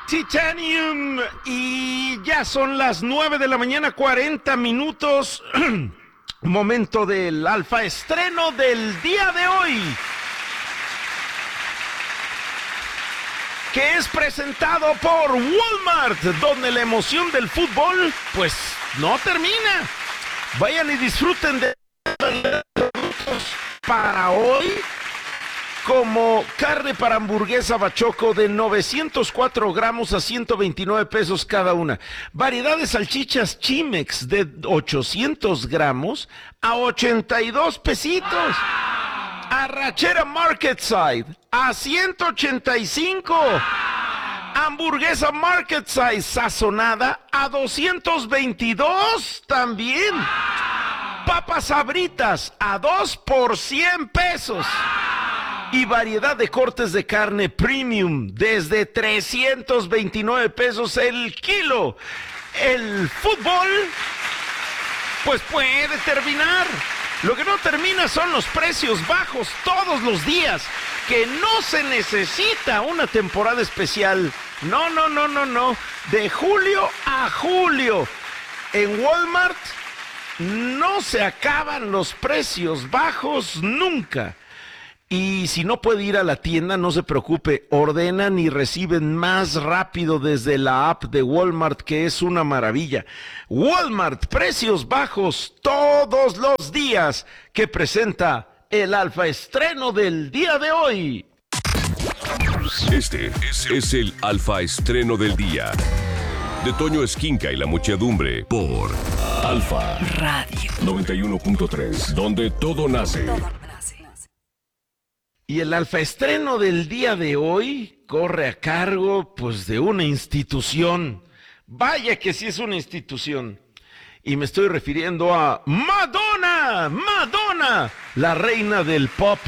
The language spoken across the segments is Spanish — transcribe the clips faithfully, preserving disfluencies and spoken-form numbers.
Titanium, y ya son las nueve de la mañana, cuarenta minutos. Momento del alfa estreno del día de hoy, que es presentado por Walmart, donde la emoción del fútbol pues no termina. Vayan y disfruten de para hoy, como carne para hamburguesa bachoco de novecientos cuatro gramos a ciento veintinueve pesos cada una. Variedad de salchichas Chimex de ochocientos gramos a ochenta y dos pesitos. Arrachera Market Side a ciento ochenta y cinco. Hamburguesa Market Size sazonada a doscientos veintidós también. Papas Sabritas a dos por cien pesos. Y variedad de cortes de carne premium desde trescientos veintinueve pesos el kilo. El fútbol pues puede terminar. Lo que no termina son los precios bajos todos los días, que no se necesita una temporada especial. No, no, no, no, no. De julio a julio. En Walmart no se acaban los precios bajos nunca. Y si no puede ir a la tienda, no se preocupe, ordenan y reciben más rápido desde la app de Walmart, que es una maravilla. Walmart, precios bajos todos los días, que presenta el alfa estreno del día de hoy. Este es el alfa estreno del día, de Toño Esquinca y la muchedumbre, por Alfa Radio noventa y uno punto tres, donde todo nace. Y el alfa estreno del día de hoy corre a cargo, pues, de una institución. Vaya que sí es una institución. Y me estoy refiriendo a Madonna, Madonna, la reina del pop.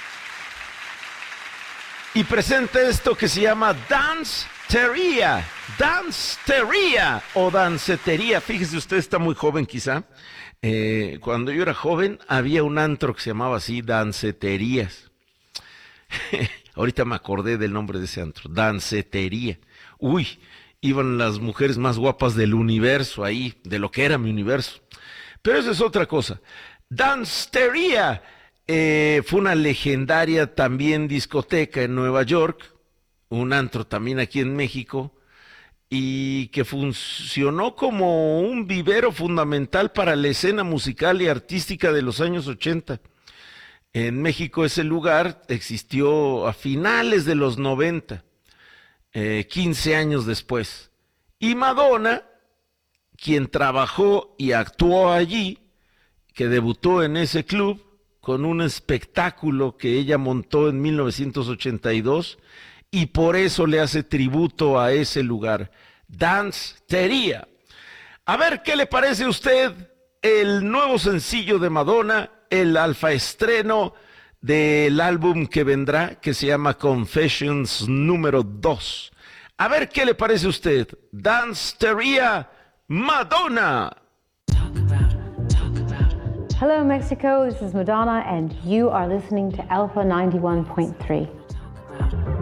Y presenta esto que se llama Danceteria, Danceteria o Dancetería. Fíjese usted, está muy joven quizá. Eh, cuando yo era joven había un antro que se llamaba así, Danceterías. Ahorita me acordé del nombre de ese antro, Dancetería. Uy, iban las mujeres más guapas del universo ahí, de lo que era mi universo. Pero eso es otra cosa. Dancetería eh, fue una legendaria también discoteca en Nueva York, un antro también aquí en México, y que funcionó como un vivero fundamental para la escena musical y artística de los años ochenta. En México ese lugar existió a finales de los noventa, eh, quince años después. Y Madonna, quien trabajó y actuó allí, que debutó en ese club con un espectáculo que ella montó en mil novecientos ochenta y dos, y por eso le hace tributo a ese lugar, Danceteria. A ver, ¿qué le parece a usted el nuevo sencillo de Madonna, el alfa estreno del álbum que vendrá, que se llama Confessions número dos? A ver, ¿qué le parece a usted? Danceteria, Madonna. Hello Mexico, this is Madonna and you are listening to Alpha ninety-one point three.